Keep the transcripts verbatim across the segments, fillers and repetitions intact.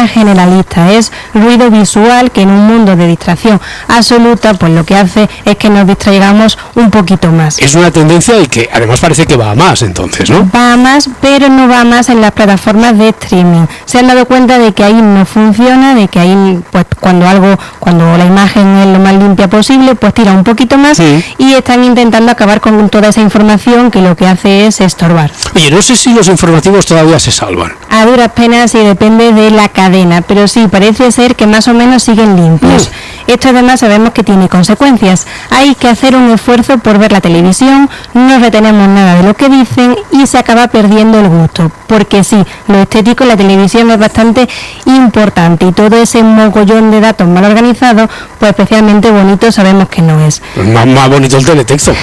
palabra generalista, es ruido visual que en un mundo de distracción absoluta, pues lo que hace es que nos distraigamos un poquito más. Es una tendencia y que además parece que va a más entonces, ¿no? Va a más, pero no va a más en las plataformas de streaming. Se han dado cuenta de que ahí no funciona, de que ahí, pues cuando algo, cuando la imagen es lo más limpia posible, pues tira un poquito más, sí. Y están intentando acabar con toda esa información que lo que hace es estorbar. Oye, no sé si los informativos todavía se salvan. A duras penas y depende de la cadena, pero sí, parece ser que más o menos siguen limpios. Mm. Esto además sabemos que tiene consecuencias. Hay que hacer un esfuerzo por ver la televisión, no retenemos nada de lo que dicen y se acaba perdiendo el gusto. Porque sí, lo estético en la televisión es bastante importante y todo ese mogollón de datos mal organizados, pues especialmente bonito sabemos que no es. Más, más bonito el teletexto.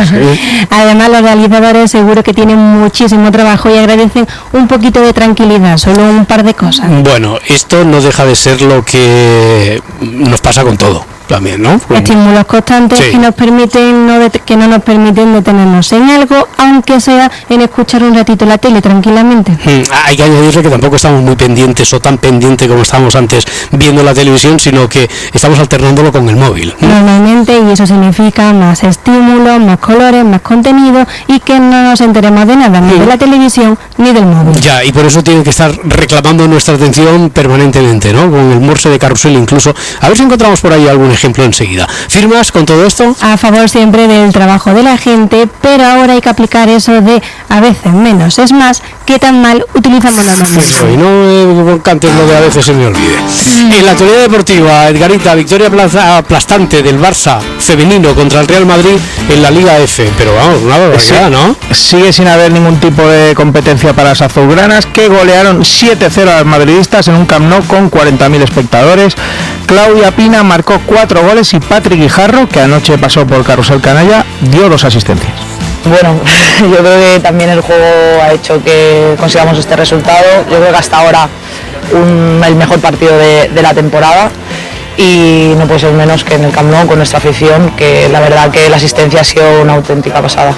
Además, los realizadores seguro que tienen muchísimo trabajo y agradecen un poquito de tranquilidad, solo un par de cosas. Bueno, esto no deja de ser lo que nos pasa con todo también, ¿no? Estímulos constantes, sí. que nos permiten no det- que no nos permiten detenernos en algo, aunque sea en escuchar un ratito la tele tranquilamente. Hmm, hay que añadirle que tampoco estamos muy pendientes o tan pendientes como estábamos antes viendo la televisión, sino que estamos alternándolo con el móvil. Normalmente, y eso significa más estímulos, más colores, más contenido y que no nos enteremos de nada, ni hmm. de la televisión ni del móvil. Ya, y por eso tienen que estar reclamando nuestra atención permanentemente, ¿no? Con el morse de carrusel incluso. A ver si encontramos por ahí algún ejemplo enseguida. ¿Firmas con todo esto? A favor siempre del trabajo de la gente, pero ahora hay que aplicar eso de a veces menos es más, que tan mal utilizamos normalmente. Eso, y no eh, cantes lo de a veces se me olvide. Mm. En la actualidad deportiva, Edgarita, victoria plaza, aplastante del Barça femenino contra el Real Madrid en la Liga F, pero vamos, una barbaridad, sí, ¿no? Sigue sin haber ningún tipo de competencia para las azulgranas, que golearon siete cero a los madridistas en un Camp Nou con cuarenta mil espectadores. Claudia Pina marcó cuatro goles y Patrick Guijarro, que anoche pasó por Carrusel Canalla, dio dos asistencias. Bueno, yo creo que también el juego ha hecho que consigamos este resultado. Yo creo que hasta ahora un, el mejor partido de, de la temporada y no puede ser menos que en el Camp Nou con nuestra afición, que la verdad que la asistencia ha sido una auténtica pasada.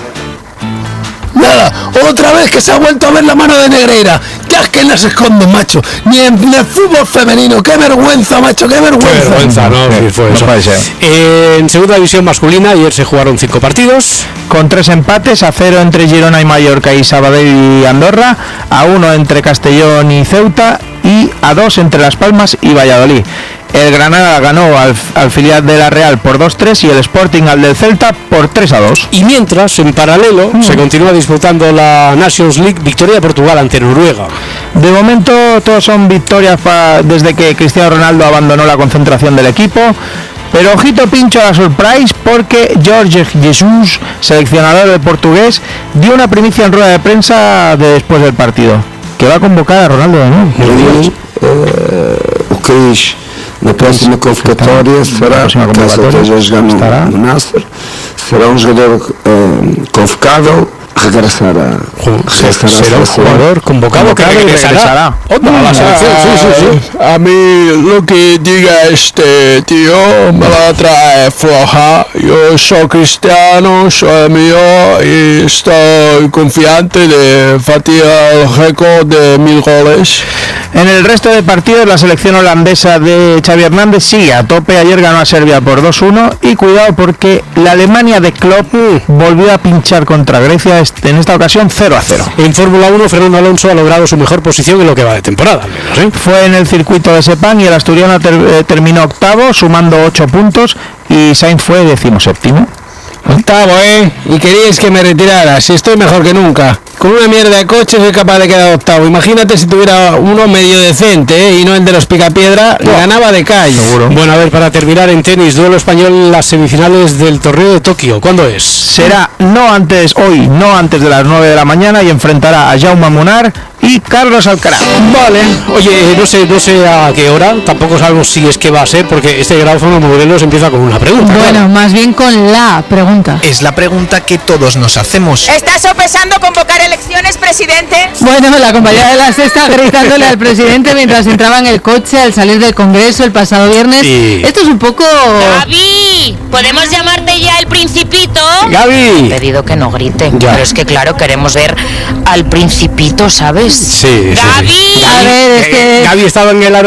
Nada, otra vez que se ha vuelto a ver la mano de Negreira. Ya es que no se esconde, macho. Ni en el fútbol femenino. Qué vergüenza, macho, qué vergüenza. Qué vergüenza, no, sí, fue eso. No eh, en segunda división masculina ayer se jugaron cinco partidos. Con tres empates, a cero entre Girona y Mallorca y Sabadell y Andorra, a uno entre Castellón y Ceuta y a dos entre Las Palmas y Valladolid. El Granada ganó al, al filial de la Real por dos tres y el Sporting al del Celta por tres a dos. Y mientras, en paralelo, mm. se continúa disputando la Nations League, victoria de Portugal ante Noruega. De momento todos son victorias pa, desde que Cristiano Ronaldo abandonó la concentración del equipo. Pero ojito pincho a la surprise, porque Jorge Jesus, seleccionador del portugués, dio una primicia en rueda de prensa de después del partido, que va a convocar a Ronaldo de nuevo. Uh, o que diz na próxima convocatória será, caso esteja jogando no Nasser, será um jogador uh, convocável, regressará. regressará será un jugador convocado que regresará. Otra a la selección, sí, sí, sí. A mí lo que diga este tío me va a traer floja. Yo soy cristiano, soy mío y estoy confiante de batir el récord de mil goles. En el resto de partidos, la selección holandesa de Xavi Hernández sigue a tope. Ayer ganó a Serbia por dos uno y cuidado porque la Alemania de Klopp volvió a pinchar contra Grecia, en esta ocasión cero a cero. En Fórmula uno, Fernando Alonso ha logrado su mejor posición en lo que va de temporada, al menos, ¿eh? Fue en el circuito de Sepang y el asturiano ter- eh, terminó octavo, sumando ocho puntos, y Sainz fue decimoséptimo. Octavo, ¿eh? Y queríais que me retirara, si estoy mejor que nunca. Con una mierda de coche soy capaz de quedar octavo. Imagínate si tuviera uno medio decente, ¿eh? Y no el de los picapiedra, oh. ganaba de calle. Seguro. Bueno, a ver, para terminar en tenis, duelo español en las semifinales del torneo de Tokio. ¿Cuándo es? Será no antes, hoy, no antes de las nueve de la mañana, y enfrentará a Jaume Munar y Carlos Alcaraz. Vale. Oye, no sé, no sé a qué hora, tampoco sabemos si es que va a ser, porque este gráfico Morelos empieza con una pregunta. Bueno, claro. Más bien con la pregunta. Es la pregunta que todos nos hacemos. ¿Estás sopesando convocar elecciones, presidente? Bueno, la compañera de la Sexta gritándole al presidente mientras entraba en el coche al salir del Congreso el pasado viernes. Sí. Esto es un poco... ¡Gaby! ¿Podemos llamarte ya el Principito? ¡Gaby! He pedido que no grite, ya. Pero es que claro, queremos ver al Principito, ¿sabes? Sí, ¡Gaby! Sí, sí. A ver, es que... Gaby estaba en el aeropuerto